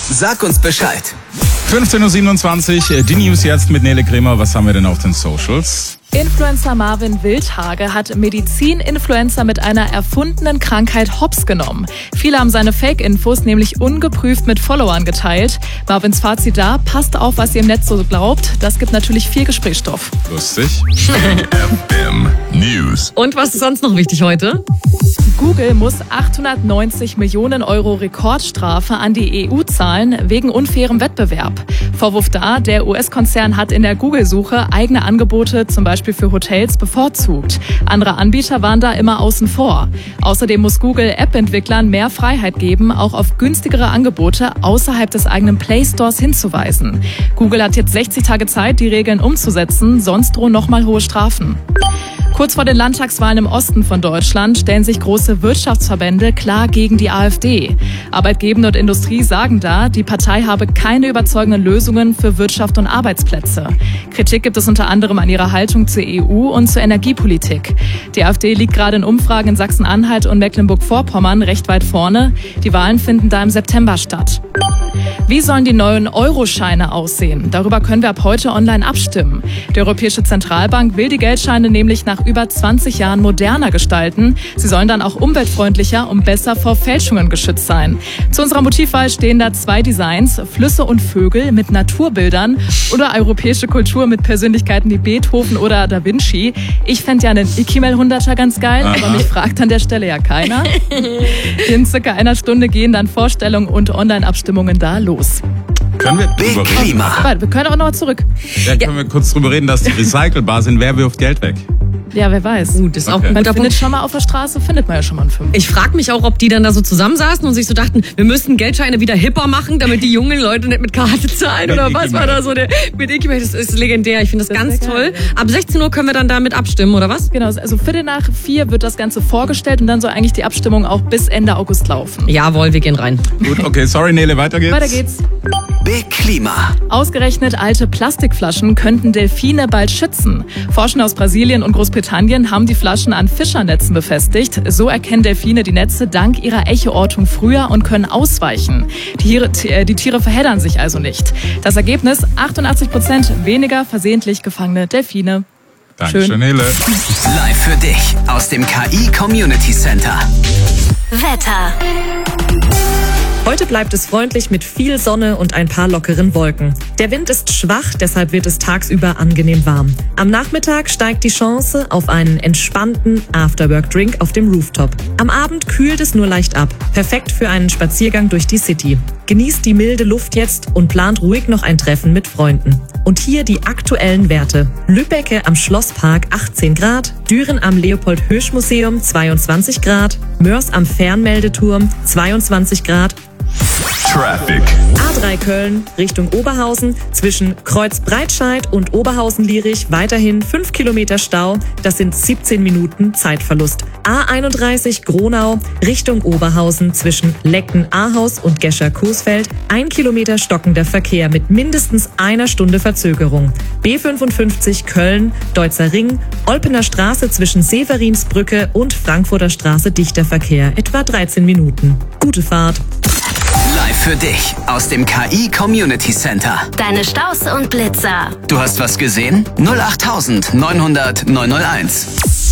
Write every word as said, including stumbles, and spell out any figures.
Sag uns Bescheid. fünfzehn Uhr siebenundzwanzig, die News jetzt mit Nele Kremer. Was haben wir denn auf den Socials? Influencer Marvin Wildhage hat Medizin-Influencer mit einer erfundenen Krankheit hops genommen. Viele haben seine Fake-Infos nämlich ungeprüft mit Followern geteilt. Marvins Fazit da: passt auf, was ihr im Netz so glaubt. Das gibt natürlich viel Gesprächsstoff. Lustig. F M News. Und was ist sonst noch wichtig heute? Google muss achthundertneunzig Millionen Euro Rekordstrafe an die E U zahlen wegen unfairem Wettbewerb. Vorwurf da: der U S-Konzern hat in der Google-Suche eigene Angebote, zum Beispiel für Hotels, bevorzugt. Andere Anbieter waren da immer außen vor. Außerdem muss Google App-Entwicklern mehr Freiheit geben, auch auf günstigere Angebote außerhalb des eigenen Play Stores hinzuweisen. Google hat jetzt sechzig Tage Zeit, die Regeln umzusetzen, sonst drohen nochmal hohe Strafen. Kurz vor den Landtagswahlen im Osten von Deutschland stellen sich große Wirtschaftsverbände klar gegen die AfD. Arbeitgebende und Industrie sagen da, die Partei habe keine überzeugenden Lösungen für Wirtschaft und Arbeitsplätze. Kritik gibt es unter anderem an ihrer Haltung zur E U und zur Energiepolitik. Die AfD liegt gerade in Umfragen in Sachsen-Anhalt und Mecklenburg-Vorpommern recht weit vorne. Die Wahlen finden da im September statt. Wie sollen die neuen Euroscheine aussehen? Darüber können wir ab heute online abstimmen. Die Europäische Zentralbank will die Geldscheine nämlich nach über zwanzig Jahren moderner gestalten. Sie sollen dann auch umweltfreundlicher und besser vor Fälschungen geschützt sein. Zu unserer Motivwahl stehen da zwei Designs: Flüsse und Vögel mit Naturbildern oder europäische Kultur mit Persönlichkeiten wie Beethoven oder Da Vinci. Ich fände ja einen Ikimel-Hunderter ganz geil, Aha. aber mich fragt an der Stelle ja keiner. In circa einer Stunde gehen dann Vorstellungen und Online-Abstimmungen da los. Können wir drüber reden? Warte, wir können auch noch mal zurück. Ja, können ja. wir kurz drüber reden, dass die recycelbar sind. Wer wirft Geld weg? Ja, wer weiß. Gut, das ist Okay. auch ein Man guter findet Punkt. schon mal auf der Straße, findet man ja schon mal einen Fünfer. Ich frage mich auch, ob die dann da so zusammensaßen und sich so dachten, wir müssen Geldscheine wieder hipper machen, damit die jungen Leute nicht mit Karte zahlen oder was war da so der mit Ikimel. Das ist legendär. Ich finde das, Das ganz ist sehr toll. geil, Ab sechzehn Uhr können wir dann damit abstimmen, oder was? Genau, also Viertel nach vier wird das Ganze vorgestellt und dann soll eigentlich die Abstimmung auch bis Ende August laufen. Jawohl, wir gehen rein. Gut, okay, sorry Nele, weiter geht's. Weiter geht's. Big Klima. Ausgerechnet alte Plastikflaschen könnten Delfine bald schützen. Forscher aus Brasilien und Großbritannien haben die Flaschen an Fischernetzen befestigt. So erkennen Delfine die Netze dank ihrer Echoortung früher und können ausweichen. Die Tiere, t- die Tiere verheddern sich also nicht. Das Ergebnis: achtundachtzig Prozent weniger versehentlich gefangene Delfine. Dankeschön, Schön. Nele. Live für dich aus dem K I Community Center. Wetter. Heute bleibt es freundlich mit viel Sonne und ein paar lockeren Wolken. Der Wind ist schwach, deshalb wird es tagsüber angenehm warm. Am Nachmittag steigt die Chance auf einen entspannten Afterwork-Drink auf dem Rooftop. Am Abend kühlt es nur leicht ab. Perfekt für einen Spaziergang durch die City. Genießt die milde Luft jetzt und plant ruhig noch ein Treffen mit Freunden. Und hier die aktuellen Werte. Lübbecke am Schlosspark achtzehn Grad, Düren am Leopold-Hirsch-Museum zweiundzwanzig Grad, Mörs am Fernmeldeturm zweiundzwanzig Grad, Traffic. A drei Köln Richtung Oberhausen zwischen Kreuz-Breitscheid und Oberhausen-Lierich weiterhin fünf Kilometer Stau, das sind siebzehn Minuten Zeitverlust. A einunddreißig Gronau Richtung Oberhausen zwischen Lecken-Ahaus und Gescher-Coesfeld ein Kilometer stockender Verkehr mit mindestens einer Stunde Verzögerung. B fünfundfünfzig Köln Deutzer Ring Olpener Straße zwischen Severinsbrücke und Frankfurter Straße dichter Verkehr etwa dreizehn Minuten. Gute Fahrt. Live für dich aus dem K I Community Center. Deine Staus und Blitzer. Du hast was gesehen? null acht neunhundert neunhunderteins.